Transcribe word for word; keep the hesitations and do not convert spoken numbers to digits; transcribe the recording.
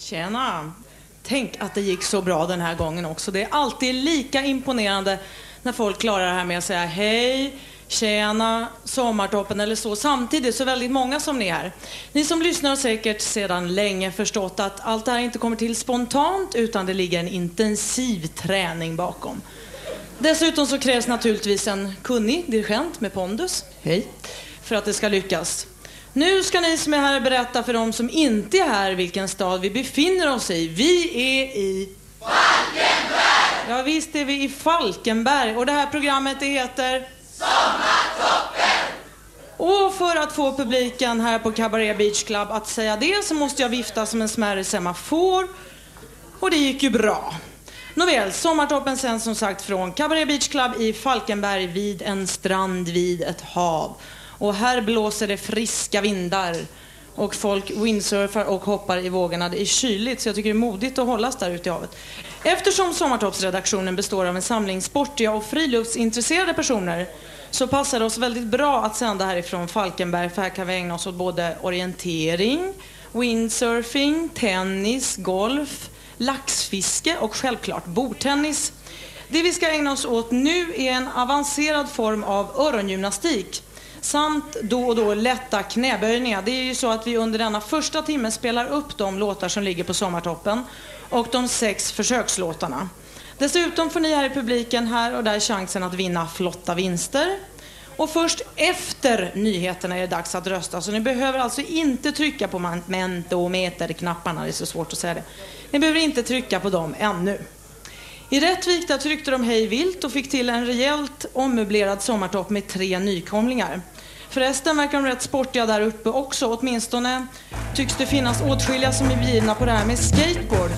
Tjena! Tänk att det gick så bra den här gången också. Det är alltid lika imponerande när folk klarar det här med att säga hej, tjena, sommartoppen eller så. Samtidigt så väldigt många som ni är här. Ni som lyssnar har säkert sedan länge förstått att allt det här inte kommer till spontant utan det ligger en intensiv träning bakom. Dessutom så krävs naturligtvis en kunnig dirigent med pondus, hej, för att det ska lyckas. Nu ska ni som är här berätta för de som inte är här vilken stad vi befinner oss i. Vi är i Falkenberg! Ja visst är vi i Falkenberg och det här programmet heter Sommartoppen! Och för att få publiken här på Cabaret Beach Club att säga det så måste jag vifta som en smärre semafor. Och det gick ju bra. Nåväl, Sommartoppen sen som sagt från Cabaret Beach Club i Falkenberg vid en strand vid ett hav. Och här blåser det friska vindar och folk windsurfar och hoppar i vågorna. Det är kyligt så jag tycker det är modigt att hållas där ute i havet. Eftersom Sommartoppsredaktionen består av en samling sportiga och friluftsintresserade personer så passar det oss väldigt bra att sända härifrån Falkenberg, för här kan vi ägna oss åt både orientering, windsurfing, tennis, golf, laxfiske och självklart bordtennis. Det vi ska ägna oss åt nu är en avancerad form av örongymnastik samt då och då lätta knäböjningar. Det är ju så att vi under denna första timmen spelar upp de låtar som ligger på Sommartoppen och de sex försökslåtarna. Dessutom får ni här i publiken här och där chansen att vinna flotta vinster. Och först efter nyheterna är det dags att rösta. Så ni behöver alltså inte trycka på mentometerknapparna, det är så svårt att säga det. Ni behöver inte trycka på dem ännu. I Rättvik tryckte de hej vilt och fick till en rejält ommöblerad sommartopp med tre nykomlingar. Förresten verkar de rätt sportiga där uppe också. Åtminstone tycks det finnas åtskilliga som är bjudna på det här med skateboard.